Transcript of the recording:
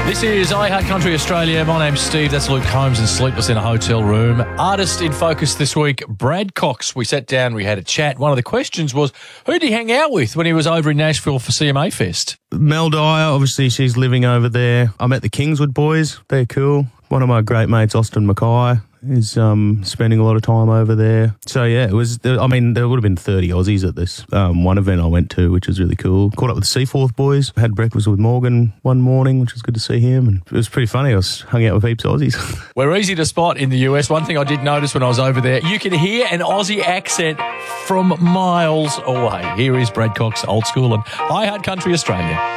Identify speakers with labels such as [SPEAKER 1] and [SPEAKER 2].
[SPEAKER 1] This is I Heart Country Australia. My name's Steve. That's Luke Combs and Sleepless in a Hotel Room. Artist in focus this week, Brad Cox. We sat down, we had a chat. One of the questions was, who did he hang out with when he was over in Nashville for CMA Fest?
[SPEAKER 2] Mel Dyer, obviously she's living over there. I met the Kingswood boys. They're cool. One of my great mates, Austin Mackay, is spending a lot of time over there. So, yeah, it was. I mean, there would have been 30 Aussies at this one event I went to, which was really cool. Caught up with the Seaforth boys. Had breakfast with Morgan one morning, which was good to see him. And it was pretty funny. I was hung out with heaps of Aussies.
[SPEAKER 1] We're easy to spot in the US. One thing I did notice when I was over there, you can hear an Aussie accent from miles away. Here is Brad Cox, Old School, and I Heart Country Australia.